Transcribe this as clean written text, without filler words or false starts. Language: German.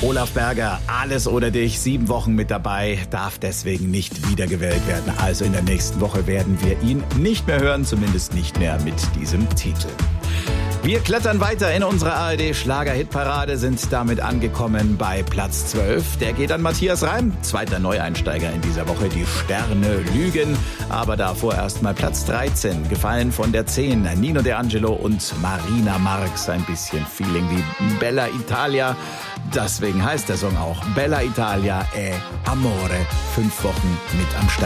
Olaf Berger, Alles oder dich, 7 Wochen mit dabei, darf deswegen nicht wiedergewählt werden. Also in der nächsten Woche werden wir ihn nicht mehr hören, zumindest nicht mehr mit diesem Titel. Wir klettern weiter in unserer ARD-Schlager-Hitparade, sind damit angekommen bei Platz 12. Der geht an Matthias Reim, zweiter Neueinsteiger in dieser Woche, die Sterne lügen. Aber davor erstmal Platz 13, gefallen von der 10, Nino De Angelo und Marina Marx. Ein bisschen Feeling wie Bella Italia. Deswegen heißt der Song auch Bella Italia e Amore. 5 Wochen mit am Start.